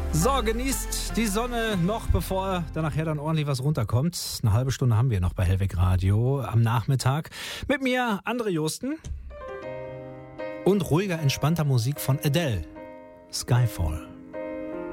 So, genießt die Sonne noch, bevor da nachher dann ordentlich was runterkommt. Eine halbe Stunde haben wir noch bei Hellweg Radio am Nachmittag. Mit mir André Josten und ruhiger, entspannter Musik von Adele. Skyfall.